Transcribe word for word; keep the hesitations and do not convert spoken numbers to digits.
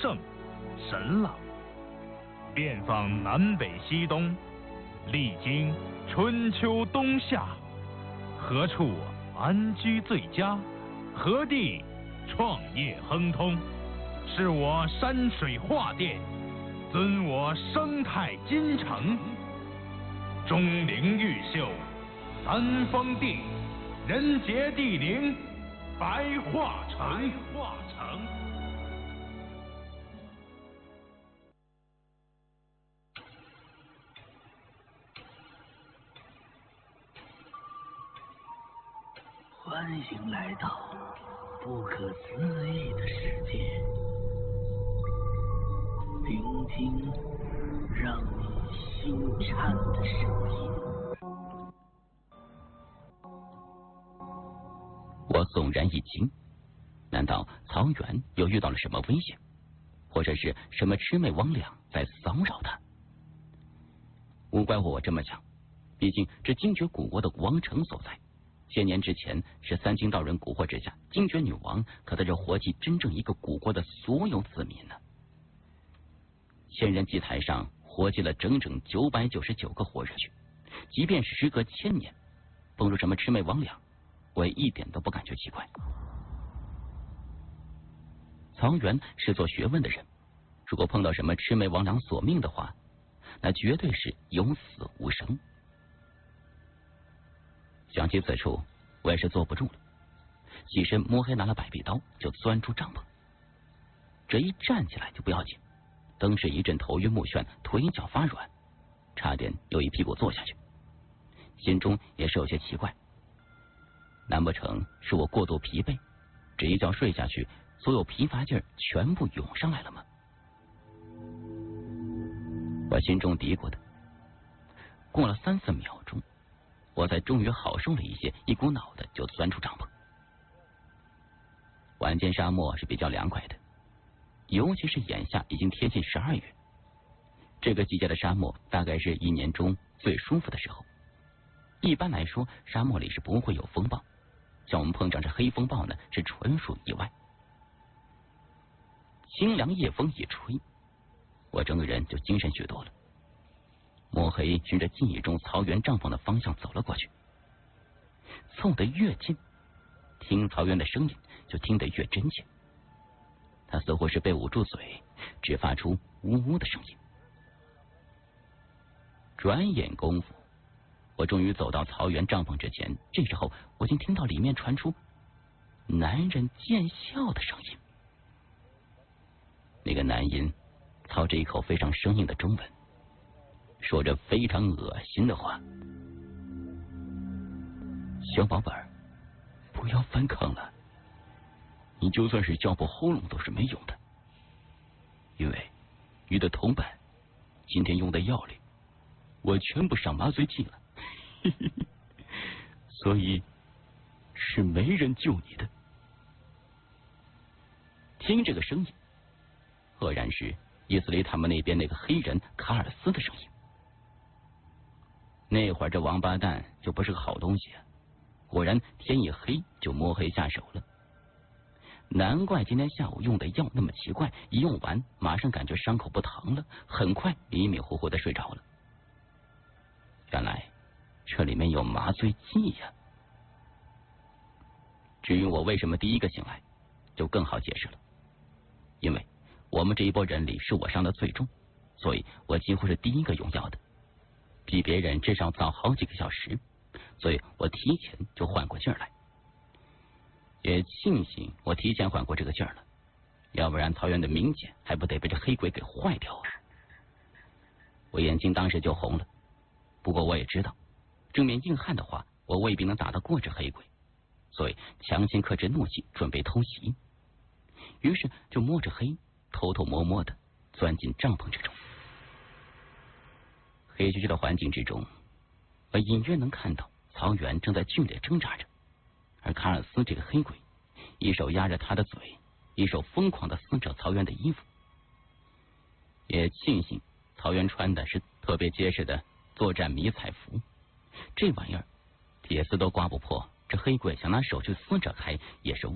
圣、神朗，遍访南北西东，历经春秋冬夏，何处安居最佳？何地创业亨通？是我山水画殿，尊我生态金城。钟灵毓秀，三峰地，人杰地灵，白化城。白化城。 欢迎来到不可思议的世界，聆听让你心颤的声音。 我悚然一惊，难道曹原又遇到了什么危险，或者是什么魑魅魍魉在骚扰他？无怪乎我这么想，毕竟这精绝古国的王城所在，千年之前是三清道人蛊惑之下，精绝女王可在这活祭真正一个古国的所有子民呢。千人祭台上活祭了整整九百九十九个活人去，即便是时隔千年，蹦出什么魑魅魍魉，我也一点都不感觉奇怪。曹原是做学问的人，如果碰到什么魑魅魍魉索命的话，那绝对是有死无生。想起此处，我也是坐不住了，起身摸黑拿了百臂刀，就钻出帐篷。这一站起来就不要紧，登时一阵头晕目眩，腿脚发软，差点又一屁股坐下去，心中也是有些奇怪，难不成是我过度疲惫，这一觉睡下去，所有疲乏劲儿全部涌上来了吗？我心中嘀咕的。过了三四秒钟，我才终于好受了一些，一股脑的就钻出帐篷。晚间沙漠是比较凉快的，尤其是眼下已经贴近十二月，这个季节的沙漠大概是一年中最舒服的时候。一般来说，沙漠里是不会有风暴，像我们碰上这黑风暴呢，是纯属意外。清凉夜风一吹，我整个人就精神许多了。摸黑循着记忆中曹原帐篷的方向走了过去，凑得越近，听曹原的声音就听得越真切。他似乎是被捂住嘴，只发出呜呜的声音。转眼功夫，我终于走到曹原帐篷之前，这时候我竟听到里面传出男人贱笑的声音。那个男音操着一口非常生硬的中文，说着非常恶心的话：“小宝贝儿，不要反抗了，你就算是叫破喉咙都是没用的，因为你的同伴今天用的药里，我全部上麻醉剂了，所以是没人救你的。”听这个声音，赫然是伊斯里他们那边那个黑人卡尔斯的声音。那会儿这王八蛋就不是个好东西啊，果然天一黑就摸黑下手了。难怪今天下午用的药那么奇怪，一用完马上感觉伤口不疼了，很快迷迷糊糊的睡着了。原来这里面有麻醉剂呀。至于我为什么第一个醒来，就更好解释了。因为我们这一波人里是我伤的最重，所以我几乎是第一个用药的，比别人至少早好几个小时，所以我提前就缓过劲儿来。也庆幸我提前缓过这个劲儿了，要不然曹原的名节还不得被这黑鬼给坏掉啊！我眼睛当时就红了，不过我也知道正面硬汉的话，我未必能打得过这黑鬼，所以强行克制怒气，准备偷袭。于是就摸着黑，偷偷摸摸的钻进帐篷之中。黑黢黢的环境之中，我隐约能看到曹原正在剧烈挣扎着，而卡尔斯这个黑鬼一手压着他的嘴，一手疯狂的撕扯曹原的衣服。也庆幸曹原穿的是特别结实的作战迷彩服，这玩意儿铁丝都刮不破，这黑鬼想拿手去撕扯开也是